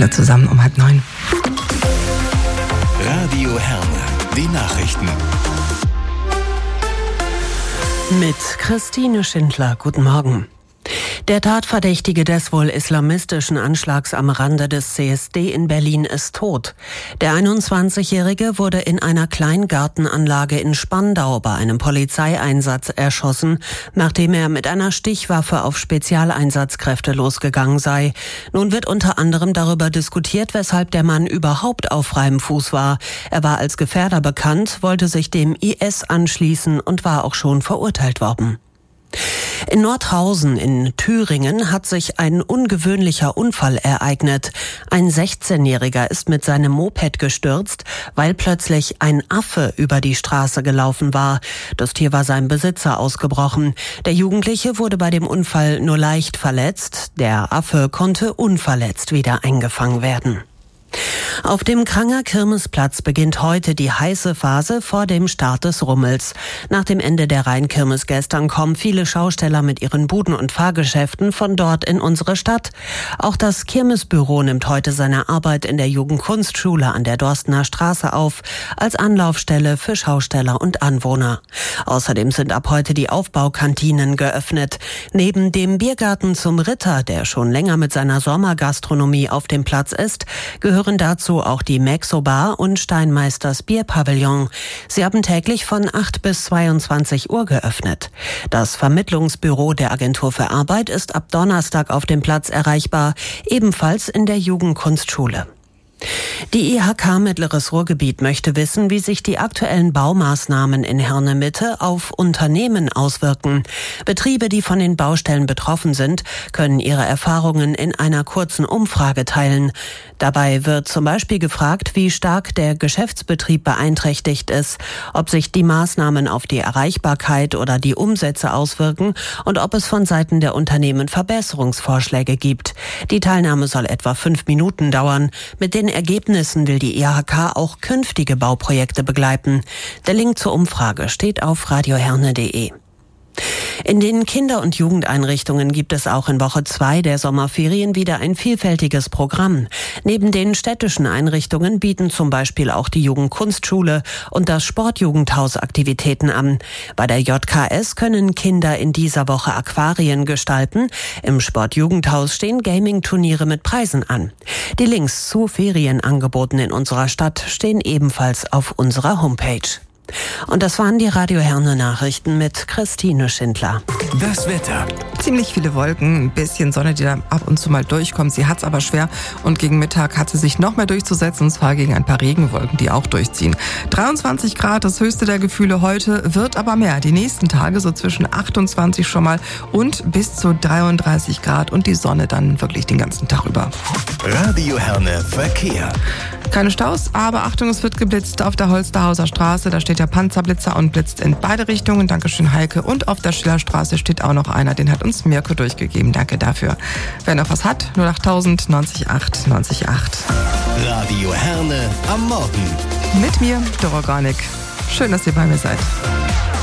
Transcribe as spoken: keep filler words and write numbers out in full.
alle zusammen um halb neun. Radio Herne, die Nachrichten. Mit Christine Schindler, guten Morgen. Der Tatverdächtige des wohl islamistischen Anschlags am Rande des C S D in Berlin ist tot. Der einundzwanzigjährige wurde in einer Kleingartenanlage in Spandau bei einem Polizeieinsatz erschossen, nachdem er mit einer Stichwaffe auf Spezialeinsatzkräfte losgegangen sei. Nun wird unter anderem darüber diskutiert, weshalb der Mann überhaupt auf freiem Fuß war. Er war als Gefährder bekannt, wollte sich dem I S anschließen und war auch schon verurteilt worden. In Nordhausen in Thüringen hat sich ein ungewöhnlicher Unfall ereignet. Ein sechzehnjähriger ist mit seinem Moped gestürzt, weil plötzlich ein Affe über die Straße gelaufen war. Das Tier war seinem Besitzer ausgebrochen. Der Jugendliche wurde bei dem Unfall nur leicht verletzt. Der Affe konnte unverletzt wieder eingefangen werden. Auf dem Kranger Kirmesplatz beginnt heute die heiße Phase vor dem Start des Rummels. Nach dem Ende der Rheinkirmes gestern kommen viele Schausteller mit ihren Buden und Fahrgeschäften von dort in unsere Stadt. Auch das Kirmesbüro nimmt heute seine Arbeit in der Jugendkunstschule an der Dorstener Straße auf, als Anlaufstelle für Schausteller und Anwohner. Außerdem sind ab heute die Aufbaukantinen geöffnet. Neben dem Biergarten zum Ritter, der schon länger mit seiner Sommergastronomie auf dem Platz ist, gehören dazu auch die Mexo Bar und Steinmeisters Bierpavillon. Sie haben täglich von acht bis zweiundzwanzig Uhr geöffnet. Das Vermittlungsbüro der Agentur für Arbeit ist ab Donnerstag auf dem Platz erreichbar, ebenfalls in der Jugendkunstschule. Die I H K Mittleres Ruhrgebiet möchte wissen, wie sich die aktuellen Baumaßnahmen in Herne Mitte auf Unternehmen auswirken. Betriebe, die von den Baustellen betroffen sind, können ihre Erfahrungen in einer kurzen Umfrage teilen. Dabei wird zum Beispiel gefragt, wie stark der Geschäftsbetrieb beeinträchtigt ist, ob sich die Maßnahmen auf die Erreichbarkeit oder die Umsätze auswirken und ob es von Seiten der Unternehmen Verbesserungsvorschläge gibt. Die Teilnahme soll etwa fünf Minuten dauern. Mit den Ergebnissen will die I H K auch künftige Bauprojekte begleiten. Der Link zur Umfrage steht auf radioherne punkt de. In den Kinder- und Jugendeinrichtungen gibt es auch in Woche zwei der Sommerferien wieder ein vielfältiges Programm. Neben den städtischen Einrichtungen bieten zum Beispiel auch die Jugendkunstschule und das Sportjugendhaus Aktivitäten an. Bei der J K S können Kinder in dieser Woche Aquarien gestalten. Im Sportjugendhaus stehen Gaming-Turniere mit Preisen an. Die Links zu Ferienangeboten in unserer Stadt stehen ebenfalls auf unserer Homepage. Und das waren die Radio Herne Nachrichten mit Christine Schindler. Das Wetter. Ziemlich viele Wolken, ein bisschen Sonne, die da ab und zu mal durchkommt. Sie hat's aber schwer und gegen Mittag hat sie sich noch mehr durchzusetzen, und zwar gegen ein paar Regenwolken, die auch durchziehen. dreiundzwanzig Grad, das höchste der Gefühle heute, wird aber mehr. Die nächsten Tage so zwischen achtundzwanzig schon mal und bis zu dreiunddreißig Grad und die Sonne dann wirklich den ganzen Tag über. Radio Herne Verkehr. Keine Staus, aber Achtung, es wird geblitzt auf der Holsterhauser Straße. Da steht der Panzerblitzer und blitzt in beide Richtungen. Dankeschön, Heike. Und auf der Schillerstraße steht auch noch einer. Den hat uns Mirko durchgegeben. Danke dafür. Wer noch was hat, null achttausend neunzig acht neunzig acht. Radio Herne am Morgen. Mit mir, Doroganik. Schön, dass ihr bei mir seid.